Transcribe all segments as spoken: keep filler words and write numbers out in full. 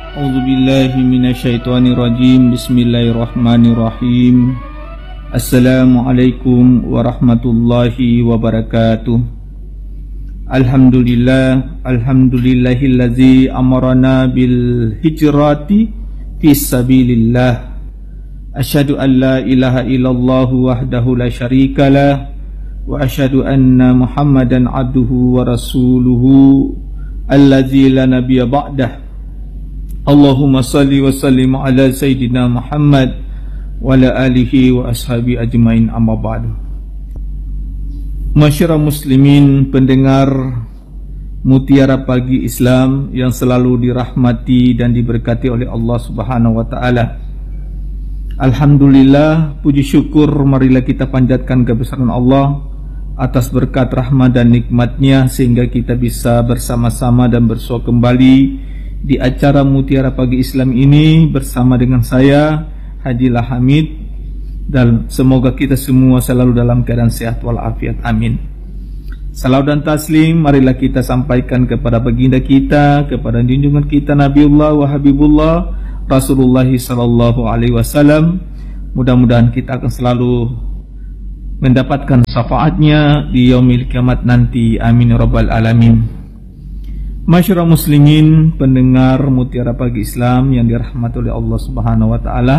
A'udzu billahi minasyaitonir rajim. Bismillahirrahmanirrahim. Assalamualaikum warahmatullahi wabarakatuh. Alhamdulillah, alhamdulillahillazi amarana bil hijrati fi sabilillah. Asyhadu an la ilaha illallah wahdahu la syarikalah wa asyhadu anna Muhammadan abduhu wa rasuluhu allazi la nabiyya ba'dah. Allahumma salli wa sallim ala sayyidina Muhammad wa ala alihi wa ashabi ajmain, amma ba'du. Masyarakat muslimin, pendengar Mutiara Pagi Islam yang selalu dirahmati dan diberkati oleh Allah Subhanahu wa taala. Alhamdulillah, puji syukur marilah kita panjatkan kebesaran Allah atas berkat rahmat dan nikmatnya sehingga kita bisa bersama-sama dan bersua kembali di acara Mutiara Pagi Islam ini bersama dengan saya Hadilah Hamid, dan semoga kita semua selalu dalam keadaan sehat walafiat, amin. Salam dan taslim marilah kita sampaikan kepada baginda kita, kepada junjungan kita Nabiullah wa Habibullah Rasulullah sallallahu alaihi wasallam. Mudah-mudahan kita akan selalu mendapatkan syafaatnya di yaumil kiamat nanti, amin ya rabbal alamin. Masyarakat muslimin, pendengar Mutiara Pagi Islam yang dirahmati oleh Allah Subhanahu wa taala,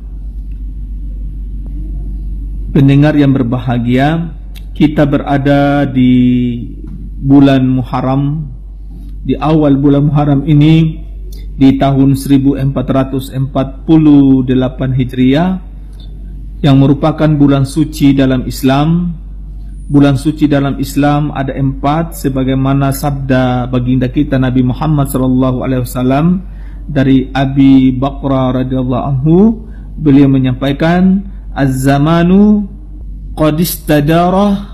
pendengar yang berbahagia, kita berada di bulan Muharram. Di awal bulan Muharram ini di tahun seribu empat ratus empat puluh delapan Hijriah, yang merupakan bulan suci dalam Islam. Bulan suci dalam Islam ada empat, sebagaimana sabda baginda kita Nabi Muhammad sallallahu alaihi wasallam dari Abi Bakrah radhiyallahu anhu. Beliau menyampaikan, az-zamanu qad istadara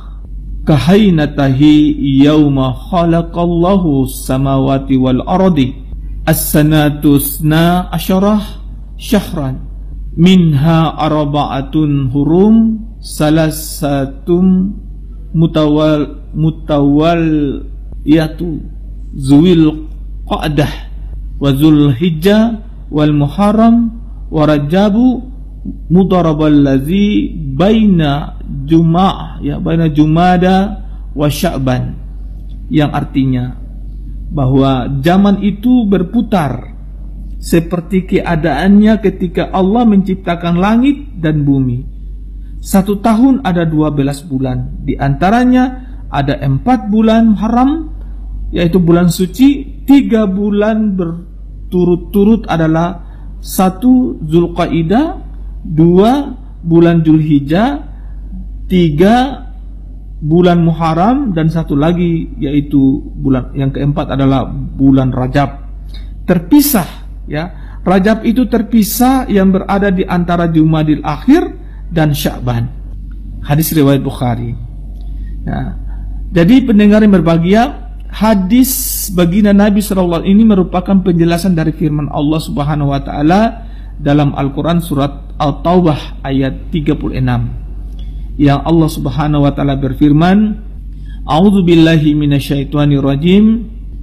kahainatahi yauma khalaqallahu samawati wal ardi. As-sanatu sna asyarah syahran minha arba'atun hurum salasatum mutawal mutawal yatu zuwil qa'dah wa zulhijjah wal muharram wa rajabu mudarabal ladzi baina jumaa ya baina jumada wa sya'ban, yang artinya bahwa zaman itu berputar seperti keadaannya ketika Allah menciptakan langit dan bumi. Satu tahun ada dua belas bulan, di antaranya ada empat bulan haram, yaitu bulan suci. Tiga bulan berturut-turut adalah satu Zulqaidah, dua bulan Zulhijjah, tiga bulan Muharram, dan satu lagi yaitu bulan yang keempat adalah bulan Rajab. Terpisah, ya, Rajab itu terpisah yang berada di antara Jumadil Akhir dan Sya'ban. Hadis riwayat Bukhari. Nah, jadi pendengar yang berbahagia, hadis baginda Nabi sallallahu alaihi wasallam ini merupakan penjelasan dari firman Allah Subhanahu wa taala dalam Al-Qur'an surat At-Taubah ayat tiga puluh enam, yang Allah Subhanahu wa taala berfirman, A'udzu billahi minasyaitonir rajim.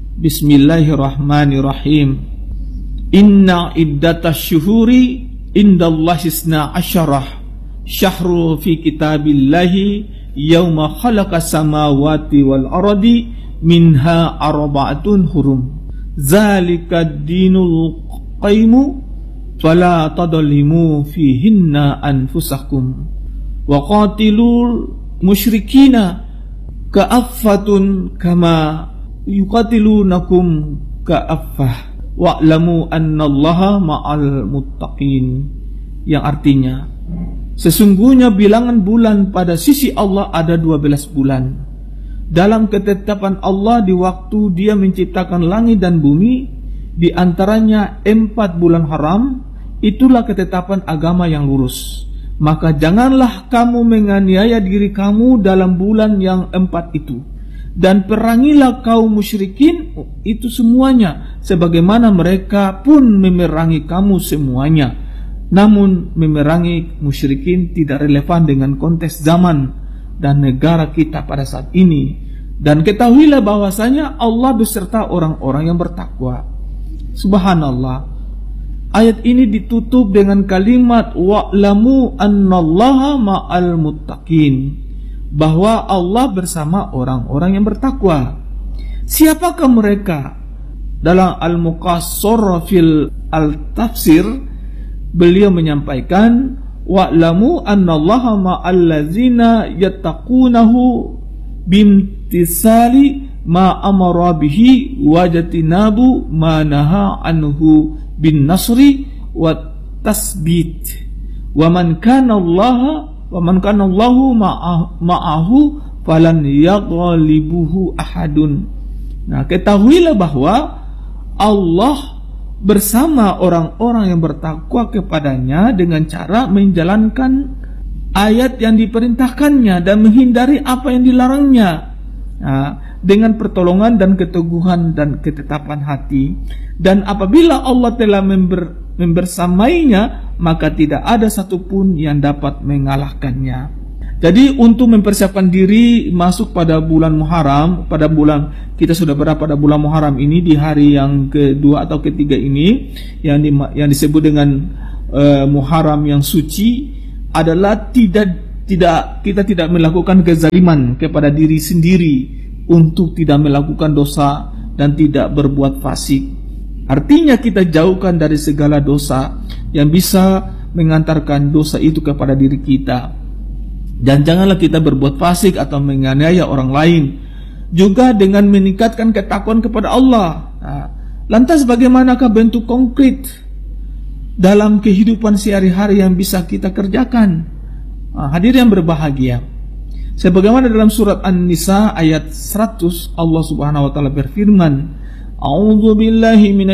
Bismillahirrahmanirrahim. Inna iddatasy syuhuri indallahi isna asyarah syahru fi kitabillahi yauma khalaqas samawati wal ardi minha arba'atun hurum zalika dinul qayyimu fala tadlimu fihinna anfusakum wa qatilul musyrikina ka'affatun kama yuqatilunakum ka'affah wa'lamu annallaha ma'al muttaqin, yang artinya sesungguhnya bilangan bulan pada sisi Allah ada dua belas bulan. Dalam ketetapan Allah di waktu Dia menciptakan langit dan bumi, di antaranya empat bulan haram. Itulah ketetapan agama yang lurus. Maka janganlah kamu menganiaya diri kamu dalam bulan yang empat itu, dan perangilah kaum musyrikin itu semuanya, sebagaimana mereka pun memerangi kamu semuanya. Namun memerangi musyrikin tidak relevan dengan konteks zaman dan negara kita pada saat ini. Dan ketahuilah bahwasanya Allah beserta orang-orang yang bertakwa. Subhanallah, ayat ini ditutup dengan kalimat wa'lamu annallaha ma'al muttaqin, bahwa Allah bersama orang-orang yang bertakwa. Siapakah mereka? Dalam Al-Muqassar fil Al-Tafsir, beliau menyampaikan wa'lamu annallaha ma'al ladzina yattaqunahu bimtisali ma amara bihi wajatinabu ma naha anhu bin nasri wa tasbit wa man kana Allah wa man kana Allahu ma'ahu falan yaghlibuhu ahadun. Nah, ketahuilah bahwa Allah bersama orang-orang yang bertakwa kepadanya dengan cara menjalankan ayat yang diperintahkannya dan menghindari apa yang dilarangnya, nah, dengan pertolongan dan keteguhan dan ketetapan hati. Dan apabila Allah telah member, membersamainya, maka tidak ada satupun yang dapat mengalahkannya. Jadi untuk mempersiapkan diri masuk pada bulan Muharram, pada bulan kita sudah berada pada bulan Muharram ini, di hari yang kedua atau ketiga ini, yang di, yang disebut dengan uh, Muharram yang suci, adalah tidak tidak kita tidak melakukan kezaliman kepada diri sendiri, untuk tidak melakukan dosa dan tidak berbuat fasik. Artinya kita jauhkan dari segala dosa yang bisa mengantarkan dosa itu kepada diri kita. Dan janganlah kita berbuat fasik atau menganiaya orang lain, juga dengan meningkatkan ketakwaan kepada Allah. Nah, lantas bagaimanakah bentuk konkret dalam kehidupan sehari-hari yang bisa kita kerjakan? Nah, hadir yang berbahagia, sebagaimana dalam surat An-Nisa ayat seratus, Allah Subhanahu wa taala berfirman, A'udzu billahi